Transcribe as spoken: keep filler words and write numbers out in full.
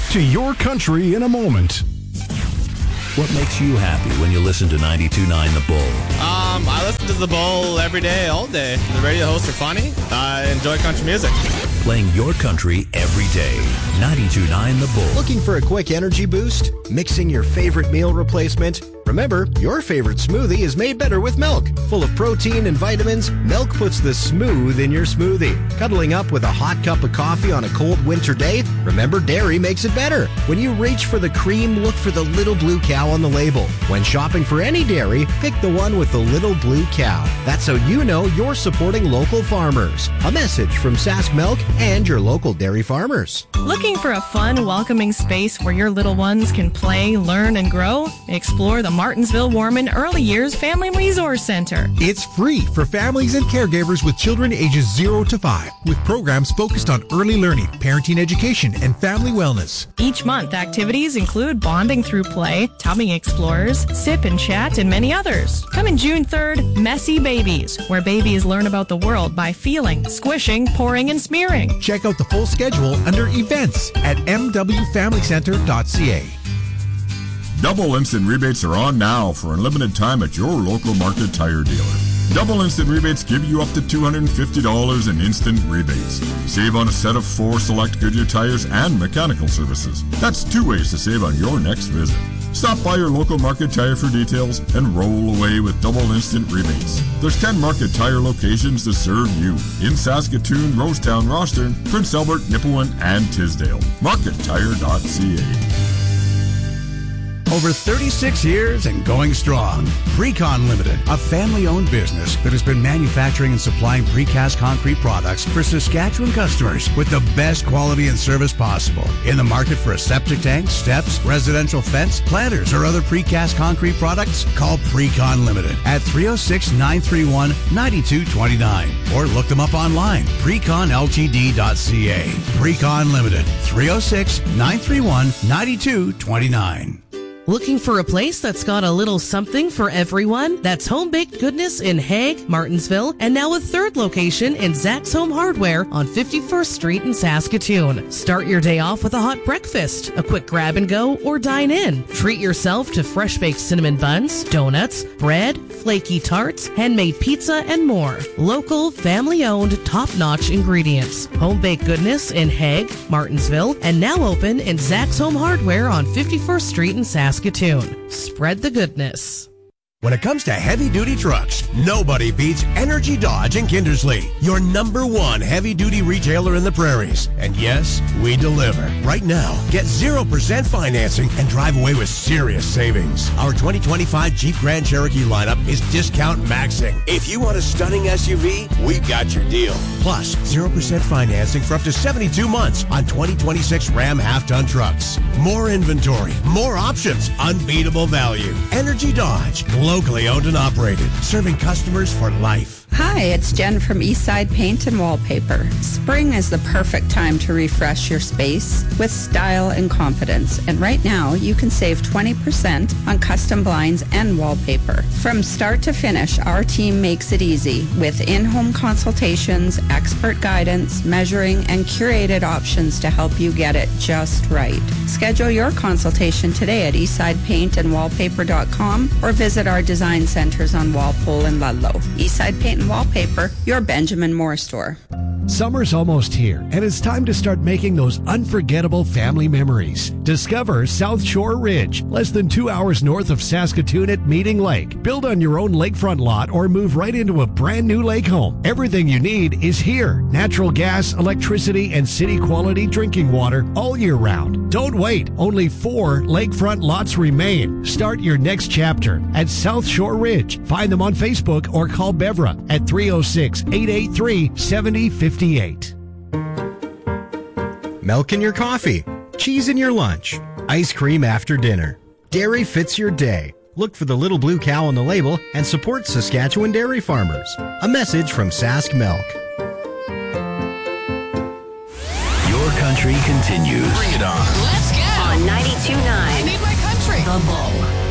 to Your Country in a moment. What makes you happy when you listen to ninety-two point nine The Bull? Um, I listen to The Bull every day, all day. The radio hosts are funny. I enjoy country music. Playing your country every day. ninety-two point nine The Bull. Looking for a quick energy boost? Mixing your favorite meal replacement? Remember, your favorite smoothie is made better with milk. Full of protein and vitamins, milk puts the smooth in your smoothie. Cuddling up with a hot cup of coffee on a cold winter day? Remember, dairy makes it better. When you reach for the cream, look for the little blue cow on the label. When shopping for any dairy, pick the one with the little blue cow. That's how you know you're supporting local farmers. A message from Sask Milk and your local dairy farmers. Looking for a fun, welcoming space where your little ones can play, learn, and grow? Explore the Martinsville Warman Early Years Family Resource Center. It's free for families and caregivers with children ages zero to five, with programs focused on early learning, parenting education, and family wellness. Each month, activities include bonding through play, tubbing explorers, sip and chat, and many others. Coming June third, Messy Babies, where babies learn about the world by feeling, squishing, pouring, and smearing. Check out the full schedule under events at m w family center dot c a. Double instant rebates are on now for a limited time at your local Market Tire dealer. Double instant rebates give you up to two hundred fifty dollars in instant rebates. Save on a set of four select Goodyear tires and mechanical services. That's two ways to save on your next visit. Stop by your local Market Tire for details and roll away with double instant rebates. There's ten Market Tire locations to serve you in Saskatoon, Rosetown, Rostern, Prince Albert, Nipawin, and Tisdale. market tire dot c a. Over thirty-six years and going strong. Precon Limited, a family-owned business that has been manufacturing and supplying precast concrete products for Saskatchewan customers with the best quality and service possible. In the market for a septic tank, steps, residential fence, planters, or other precast concrete products? Call Precon Limited at three oh six, nine three one, nine two two nine or look them up online, precon l t d dot c a. Precon Limited, three oh six, nine three one, nine two two nine. Looking for a place that's got a little something for everyone? That's Home Baked Goodness in Hague, Martinsville, and now a third location in Zach's Home Hardware on fifty-first Street in Saskatoon. Start your day off with a hot breakfast, a quick grab and go, or dine in. Treat yourself to fresh baked cinnamon buns, donuts, bread, flaky tarts, handmade pizza, and more. Local, family-owned, top-notch ingredients. Home Baked Goodness in Hague, Martinsville, and now open in Zach's Home Hardware on fifty-first Street in Saskatoon. Saskatoon. Spread the goodness. When it comes to heavy-duty trucks, nobody beats Energy Dodge in Kindersley, your number one heavy-duty retailer in the prairies. And yes, we deliver. Right now, get zero percent financing and drive away with serious savings. Our twenty twenty-five Jeep Grand Cherokee lineup is discount maxing. If you want a stunning S U V, we've got your deal. Plus, zero percent financing for up to seventy-two months on twenty twenty-six Ram half-ton trucks. More inventory, more options, unbeatable value. Energy Dodge. Locally owned and operated, serving customers for life. Hi, it's Jen from Eastside Paint and Wallpaper. Spring is the perfect time to refresh your space with style and confidence. And right now, you can save twenty percent on custom blinds and wallpaper. From start to finish, our team makes it easy with in-home consultations, expert guidance, measuring, and curated options to help you get it just right. Schedule your consultation today at eastside paint and wallpaper dot com or visit our design centers on Walpole and Ludlow. Eastside Paint and Wallpaper, your Benjamin Moore store. Summer's almost here, and it's time to start making those unforgettable family memories. Discover South Shore Ridge, less than two hours north of Saskatoon at Meeting Lake. Build on your own lakefront lot or move right into a brand new lake home. Everything you need is here. Natural gas, electricity, and city-quality drinking water all year round. Don't wait. Only four lakefront lots remain. Start your next chapter at South Shore Ridge. Find them on Facebook or call Bevra at three oh six, eight eight three, seven oh five eight. Milk in your coffee, cheese in your lunch, ice cream after dinner. Dairy fits your day. Look for the little blue cow on the label and support Saskatchewan dairy farmers. A message from Sask Milk. Your country continues. Bring it on. Let's go. On ninety-two point nine. I need my country. The Bull.